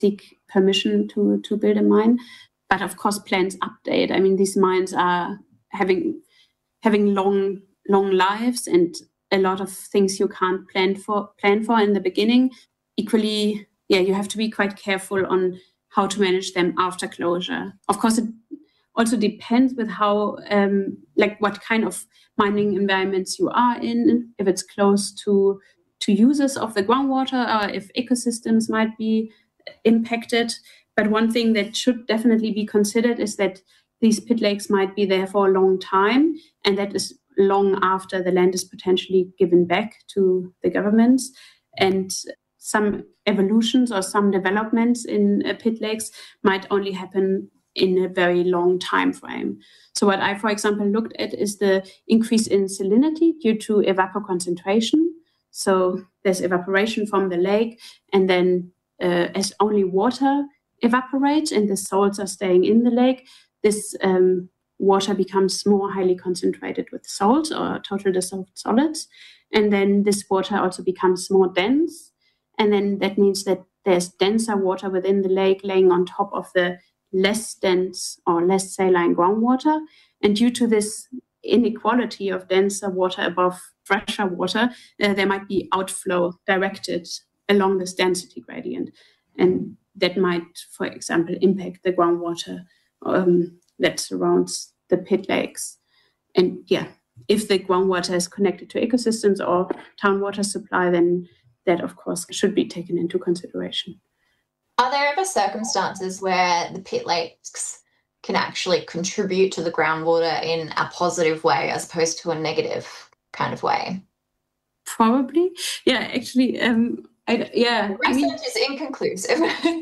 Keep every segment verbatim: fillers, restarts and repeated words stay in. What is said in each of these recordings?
seek permission to, to build a mine. But of course, plans update. I mean, these mines are having having long long lives, and a lot of things you can't plan for plan for in the beginning. Equally, yeah, you have to be quite careful on how to manage them after closure. Of course, it also depends with how, um, like what kind of mining environments you are in, if it's close to, to users of the groundwater, or if ecosystems might be impacted. But one thing that should definitely be considered is that these pit lakes might be there for a long time, and that is long after the land is potentially given back to the governments. And some evolutions or some developments in uh, pit lakes might only happen in a very long time frame. So what I, for example, looked at is the increase in salinity due to evapoconcentration. So there's evaporation from the lake, and then uh, as only water evaporates and the salts are staying in the lake, this um, water becomes more highly concentrated with salts or total dissolved solids. And then this water also becomes more dense. And then that means that there's denser water within the lake laying on top of the less dense or less saline groundwater. And due to this inequality of denser water above fresher water, uh, there might be outflow directed along this density gradient. And that might, for example, impact the groundwater um, that surrounds the pit lakes. And yeah, if the groundwater is connected to ecosystems or town water supply, then that, of course, should be taken into consideration. Are there ever circumstances where the pit lakes can actually contribute to the groundwater in a positive way as opposed to a negative kind of way? Probably. Yeah, actually, um, I, yeah. Research I mean, is inconclusive.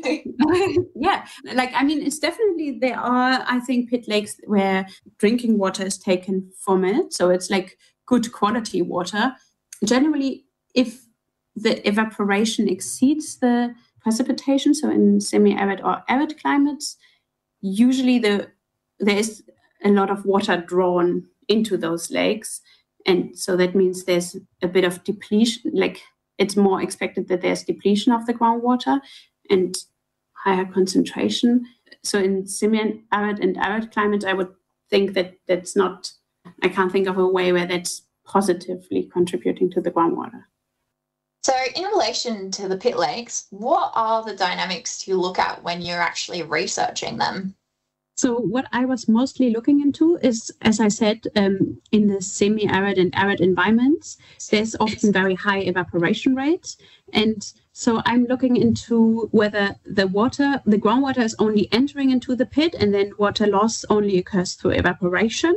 yeah, like, I mean, it's definitely, there are, I think, pit lakes where drinking water is taken from it. So it's like good quality water. Generally, if the evaporation exceeds the precipitation, so in semi-arid or arid climates, usually the there is a lot of water drawn into those lakes. And so that means there's a bit of depletion, like it's more expected that there's depletion of the groundwater and higher concentration. So in semi-arid and arid climates, I would think that that's not, I can't think of a way where that's positively contributing to the groundwater. So in relation to the pit lakes, what are the dynamics you look at when you're actually researching them? So what I was mostly looking into is, as I said, um, in the semi-arid and arid environments, there's often very high evaporation rates. And so I'm looking into whether the water, the groundwater is only entering into the pit and then water loss only occurs through evaporation,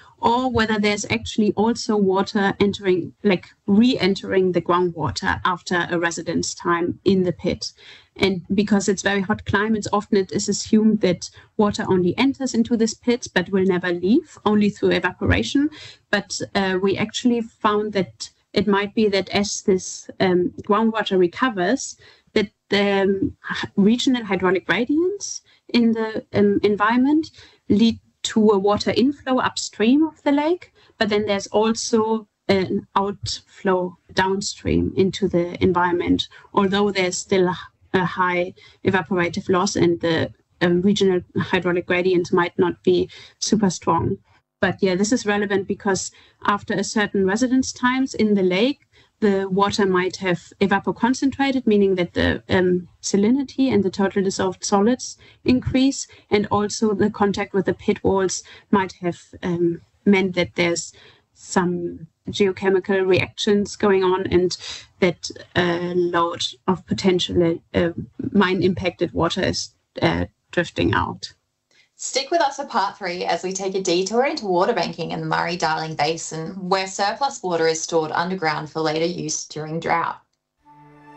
or whether there's actually also water entering, like re-entering the groundwater after a residence time in the pit. And because it's very hot climates, often it is assumed that water only enters into this pit, but will never leave, only through evaporation. But uh, we actually found that it might be that as this um, groundwater recovers, that the um, regional hydraulic gradients in the um, environment lead to a water inflow upstream of the lake, but then there's also an outflow downstream into the environment, although there's still a high evaporative loss and the um, regional hydraulic gradients might not be super strong. But yeah, this is relevant because after a certain residence times in the lake, the water might have evapoconcentrated, meaning that the um, salinity and the total dissolved solids increase, and also the contact with the pit walls might have um, meant that there's some geochemical reactions going on and that a load of potentially uh, mine impacted water is uh, drifting out. Stick with us for part three as we take a detour into water banking in the Murray-Darling Basin, where surplus water is stored underground for later use during drought.